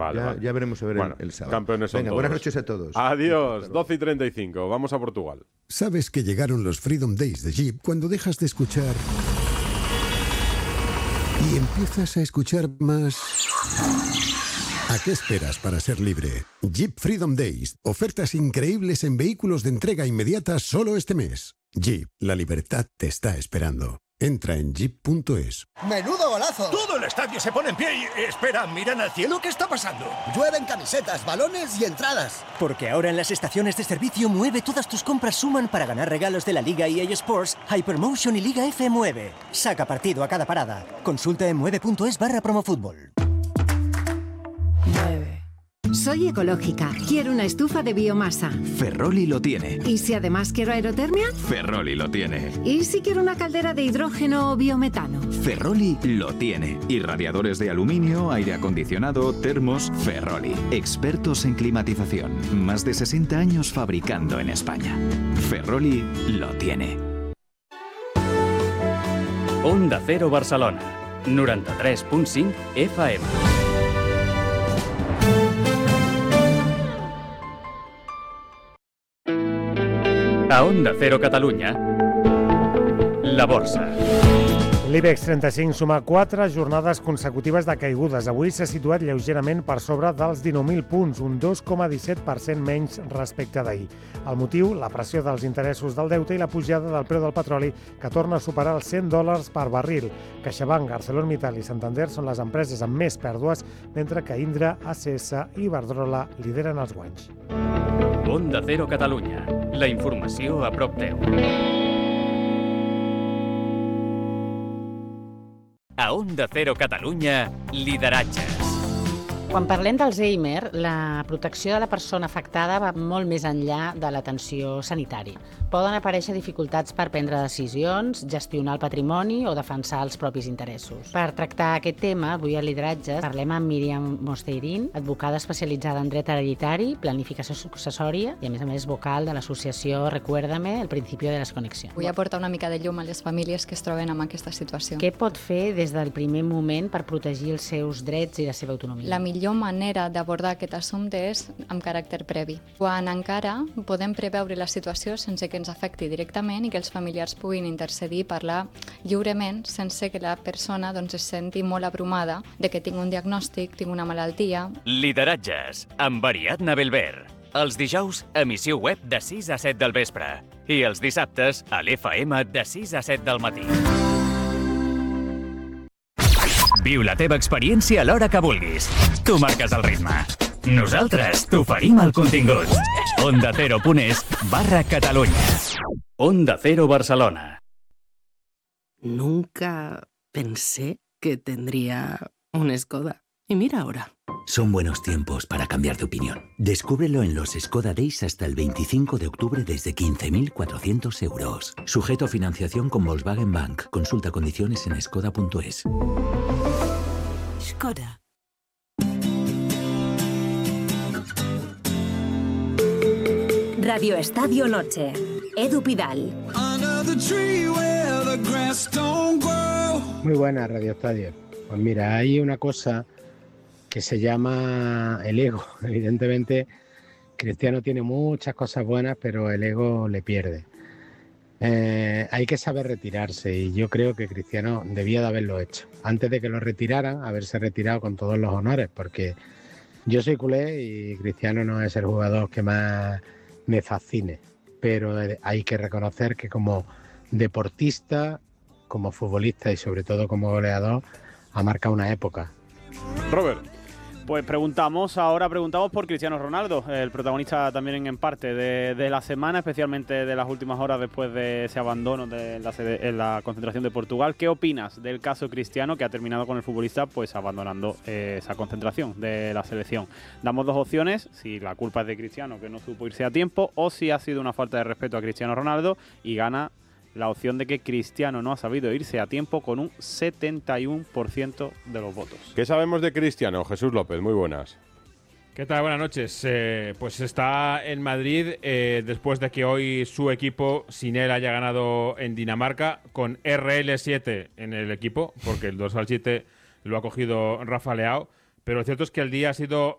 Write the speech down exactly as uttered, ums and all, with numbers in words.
Vale, ya, vale. ya veremos a ver bueno, el, el sábado. Campeones son Venga, todos. buenas noches a todos. Adiós, doce y treinta y cinco. Vamos a Portugal. ¿Sabes que llegaron los Freedom Days de Jeep cuando dejas de escuchar y empiezas a escuchar más? ¿A qué esperas para ser libre? Jeep Freedom Days. Ofertas increíbles en vehículos de entrega inmediata solo este mes. Jeep, la libertad te está esperando. Entra en jeep punto es. ¡Menudo golazo! Todo el estadio se pone en pie y... Espera, ¿miran al cielo? ¿Qué está pasando? Llueven camisetas, balones y entradas. Porque ahora en las estaciones de servicio Mueve todas tus compras suman para ganar regalos de la Liga E A Sports, Hypermotion y Liga F Mueve. Saca partido a cada parada. Consulta en mueve punto es barra promofútbol. Soy ecológica. Quiero una estufa de biomasa. Ferroli lo tiene. ¿Y si además quiero aerotermia? Ferroli lo tiene. ¿Y si quiero una caldera de hidrógeno o biometano? Ferroli lo tiene. Y radiadores de aluminio, aire acondicionado, termos, Ferroli. Expertos en climatización. Más de sesenta años fabricando en España. Ferroli lo tiene. Onda Cero Barcelona. noranta-tres punt cinc F M. A Onda Cero Catalunya, la borsa. L'IBEX trenta-cinc suma quatre jornades consecutives de caigudes. Avui s'ha situat lleugerament per sobre dels dinou mil punts, un dos coma disset per cent menys respecte d'ahir. El motiu, la pressió dels interessos del deute i la pujada del preu del petroli, que torna a superar els cent dòlars per barril. CaixaBank, ArcelorMittal i Santander són les empreses amb més pèrdues, mentre que Indra, A C S i Iberdrola lideren els guanys. Onda Cero Catalunya. La informació a prop teu. A Onda Cero Catalunya, lideratges. Quan parlem d'Alzheimer, la protecció de la persona afectada va molt més enllà de l'atenció sanitària. Poden aparèixer dificultats per prendre decisions, gestionar el patrimoni o defensar els propis interessos. Per tractar aquest tema, avui a Lideratges parlem amb Míriam Mosteirín, advocada especialitzada en dret hereditari, planificació successòria i, a més a més, vocal de l'associació Recuérdame, el principi de desconnexió. Vull aportar una mica de llum a les famílies que es troben en aquesta situació. Què pot fer des del primer moment per protegir els seus drets i la seva autonomia? La millor manera d'abordar aquest assumpte és amb caràcter previ. Quan encara podem preveure la situació sense que ens afecti directament i que els familiars puguin intercedir i parlar lliurement sense que la persona doncs, es senti molt abrumada de que tinc un diagnòstic, tinc una malaltia. Lideratges, amb Ariadna Belver. Els dijous, emissió web de sis a set del vespre. I els dissabtes, a l'F M de sis a set del matí. Viu la teva experiència a l'hora que vulguis. Tu marques el ritme. Nosaltres t'oferim el contingut. Onda Cero punt es barra Catalunya. Onda Cero Barcelona. Nunca pensé que tendría un Skoda. Y mira ahora. Son buenos tiempos para cambiar de opinión. Descúbrelo en los Skoda Days hasta el veinticinco de octubre desde quince mil cuatrocientos euros. Sujeto a financiación con Volkswagen Bank. Consulta condiciones en skoda punto es. Skoda. Radio Estadio Noche. Edu Pidal. Muy buena Radio Estadio. Pues mira, hay una cosa que se llama el ego. Evidentemente, Cristiano tiene muchas cosas buenas, pero el ego le pierde. Eh, hay que saber retirarse y yo creo que Cristiano debía de haberlo hecho. Antes de que lo retiraran, haberse retirado con todos los honores, porque yo soy culé y Cristiano no es el jugador que más me fascine. Pero hay que reconocer que como deportista, como futbolista y sobre todo como goleador, ha marcado una época. Robert. Pues preguntamos, ahora preguntamos por Cristiano Ronaldo, el protagonista también en parte de, de la semana, especialmente de las últimas horas después de ese abandono de la, en la concentración de Portugal. ¿Qué opinas del caso Cristiano, que ha terminado con el futbolista pues abandonando eh, esa concentración de la selección? Damos dos opciones, si la culpa es de Cristiano, que no supo irse a tiempo, o si ha sido una falta de respeto a Cristiano Ronaldo, y gana la opción de que Cristiano no ha sabido irse a tiempo con un setenta y uno por ciento de los votos. ¿Qué sabemos de Cristiano? Jesús López, muy buenas. ¿Qué tal? Buenas noches. Eh, pues está en Madrid eh, después de que hoy su equipo sin él haya ganado en Dinamarca con R L siete en el equipo, porque el dorsal siete lo ha cogido Rafa Leao. Pero lo cierto es que el día ha sido